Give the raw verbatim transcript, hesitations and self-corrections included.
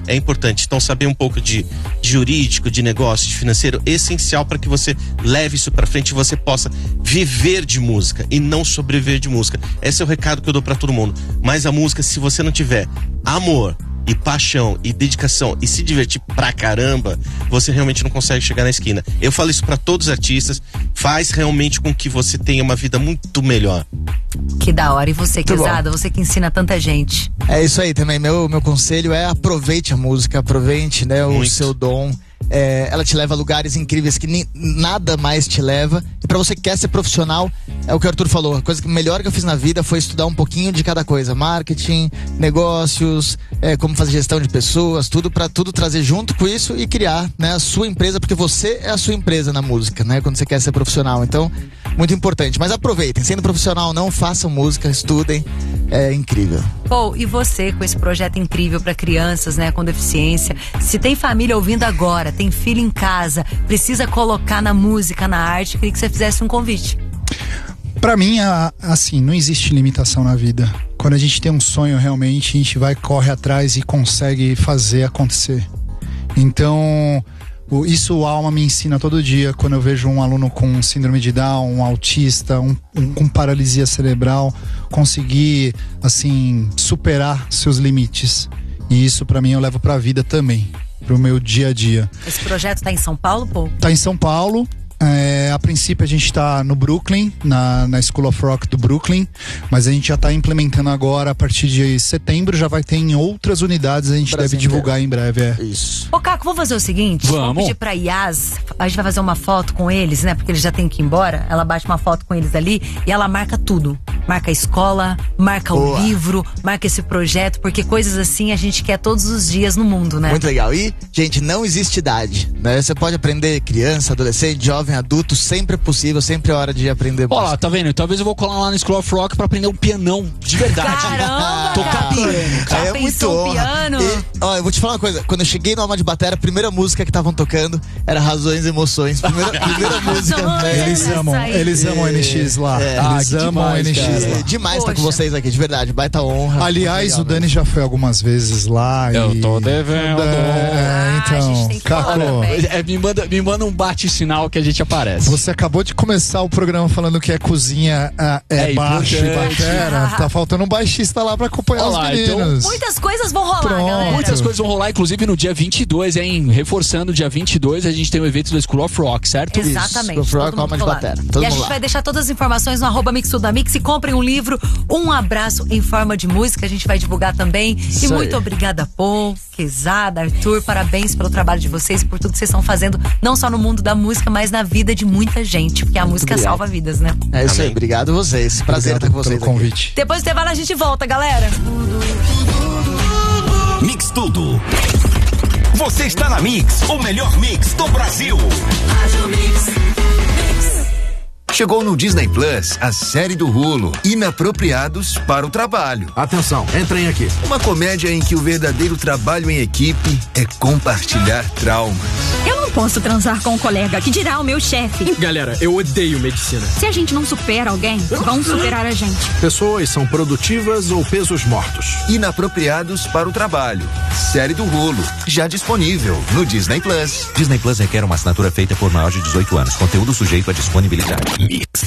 é importante. Então saber um pouco de, de jurídico, de negócio, de financeiro, é essencial para que você leve isso para frente e você possa viver de música e não sobreviver de música. Esse é o recado que eu dou para todo mundo. Mas a música, se você não tiver amor e paixão e dedicação e se divertir pra caramba, você realmente não consegue chegar na esquina. Eu falo isso pra todos os artistas, faz realmente com que você tenha uma vida muito melhor. Que da hora. E você, Quezada, você que ensina tanta gente. É isso aí também, meu, meu conselho é aproveite a música, aproveite, né, o Muito. seu dom. É, ela te leva a lugares incríveis que nem, nada mais te leva. E pra você que quer ser profissional, é o que o Arthur falou, a coisa melhor que eu fiz na vida foi estudar um pouquinho de cada coisa: marketing, negócios, é, como fazer gestão de pessoas, tudo pra tudo trazer junto com isso e criar, né, a sua empresa, porque você é a sua empresa na música, né, quando você quer ser profissional. Então, muito importante. Mas aproveitem, sendo profissional, não façam música, estudem, é incrível. Pô, e você com esse projeto incrível pra crianças, né, com deficiência, se tem família ouvindo agora, tem filho em casa, precisa colocar na música, na arte, queria que você fizesse um convite. Pra mim, assim, não existe limitação na vida. Quando a gente tem um sonho, realmente, a gente vai, corre atrás e consegue fazer acontecer. Então, isso o Alma me ensina todo dia. Quando eu vejo um aluno com síndrome de Down, um autista, um, um com paralisia cerebral, conseguir, assim, superar seus limites. E isso, pra mim, eu levo pra vida também, pro meu dia a dia. Esse projeto tá em São Paulo, pô? Tá em São Paulo. É, a princípio a gente está no Brooklyn, na, na School of Rock do Brooklyn, mas a gente já está implementando agora. A partir de setembro já vai ter em outras unidades, a gente Brasil deve divulgar inteiro. Em breve. É. Isso. Ô Caco, vamos fazer o seguinte, vamos, vamos pedir pra Yas, a gente vai fazer uma foto com eles, né, porque eles já têm que ir embora. Ela bate uma foto com eles ali e ela marca tudo, marca a escola, marca Boa. O livro, marca esse projeto, porque coisas assim a gente quer todos os dias no mundo, né? Muito legal. E, gente, não existe idade, né? Você pode aprender criança, adolescente, jovem, adulto, sempre é possível, sempre é hora de aprender. Ó lá, tá vendo? Talvez eu vou colar lá no School of Rock pra aprender um pianão de verdade. Caramba! Tocar piano, cara. É muito honra. Piano? E, ó, eu vou te falar uma coisa, quando eu cheguei no Alma de Batera, a primeira música que estavam tocando era Razões e Emoções. Primeira, primeira música. Né? Eles amam, eles amam o N X lá. É, eles ah, amam o N X é, lá. é demais Poxa. estar com vocês aqui, de verdade, baita honra. Aliás, legal, o Dani mesmo. já foi algumas vezes lá. Eu e... tô devendo. É, Ah, a gente então, tem que falar, Caco, velho. É, me, manda, me manda um bate-sinal que a gente aparece. você acabou de começar o programa falando que é cozinha, ah, é, É baixo e importante. batera. Tá faltando um baixista lá pra acompanhar Olha os lá, meninos. Muitas coisas vão rolar, Pronto. galera. Muitas coisas vão rolar, inclusive no dia vinte e dois, hein? Reforçando, dia vinte e dois a gente tem o evento do School of Rock, certo? Exatamente. Isso, todo mundo Alma de colado. Batera. Todo E a mundo gente lá. vai deixar todas as informações no arroba Mixudamix. E comprem um livro, um abraço em forma de música. A gente vai divulgar também. Isso e aí. muito obrigada, Paul, Quezada, Arthur. Parabéns pelo trabalho de vocês, por tudo que vocês estão fazendo, não só no mundo da música, mas na vida de muita gente. Porque a Muito música obrigado. salva vidas, né? É isso aí, Amém. obrigado a vocês. Prazer Obrigado estar com vocês pelo aqui. convite. Depois do intervalo a gente volta, galera. Mix Tudo. Você está na Mix, o melhor mix do Brasil. Chegou no Disney Plus a série do Hulu, Inapropriados para o Trabalho. Atenção, entrem aqui. Uma comédia em que o verdadeiro trabalho em equipe é compartilhar traumas. Eu não posso transar com um colega, que dirá o meu chefe. Galera, eu odeio medicina. Se a gente não supera alguém, vão superar a gente. Pessoas são produtivas ou pesos mortos. Inapropriados para o Trabalho. Série do Hulu, já disponível no Disney Plus. Disney Plus requer uma assinatura feita por maior de dezoito anos. Conteúdo sujeito à disponibilidade. Mix.